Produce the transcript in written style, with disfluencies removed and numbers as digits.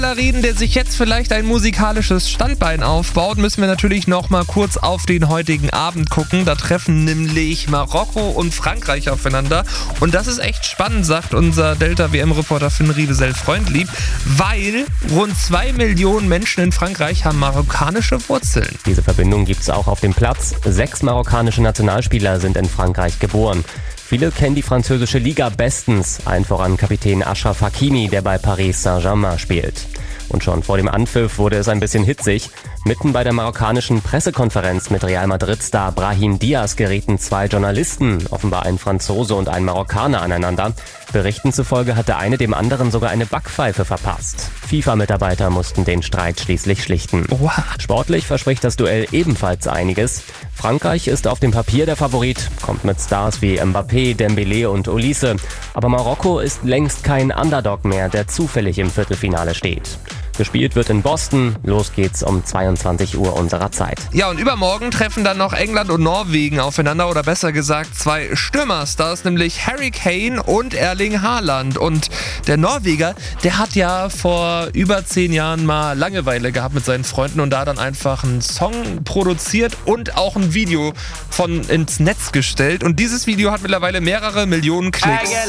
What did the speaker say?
Reden, der sich jetzt vielleicht ein musikalisches Standbein aufbaut, müssen wir natürlich noch mal kurz auf den heutigen Abend gucken. Da treffen nämlich Marokko und Frankreich aufeinander. Und das ist echt spannend, sagt unser Delta-WM-Reporter Finn Riebesell-Freundlieb, weil rund 2 Millionen Menschen in Frankreich haben marokkanische Wurzeln. Diese Verbindung gibt es auch auf dem Platz. 6 marokkanische Nationalspieler sind in Frankreich geboren. Viele kennen die französische Liga bestens, allen voran Kapitän Achraf Hakimi, der bei Paris Saint-Germain spielt. Und schon vor dem Anpfiff wurde es ein bisschen hitzig. Mitten bei der marokkanischen Pressekonferenz mit Real Madrid-Star Brahim Diaz gerieten 2 Journalisten, offenbar ein Franzose und ein Marokkaner, aneinander. Berichten zufolge hat der eine dem anderen sogar eine Backpfeife verpasst. FIFA-Mitarbeiter mussten den Streit schließlich schlichten. Oha. Sportlich verspricht das Duell ebenfalls einiges. Frankreich ist auf dem Papier der Favorit, kommt mit Stars wie Mbappé, Dembélé und Olise. Aber Marokko ist längst kein Underdog mehr, der zufällig im Viertelfinale steht. Gespielt wird in Boston. Los geht's um 22 Uhr unserer Zeit. Ja, und übermorgen treffen dann noch England und Norwegen aufeinander, oder besser gesagt 2 Stürmerstars, nämlich Harry Kane und Erling Haaland. Und der Norweger, der hat ja vor über 10 Jahren mal Langeweile gehabt mit seinen Freunden und da dann einfach einen Song produziert und auch ein Video von ins Netz gestellt. Und dieses Video hat mittlerweile mehrere Millionen Klicks.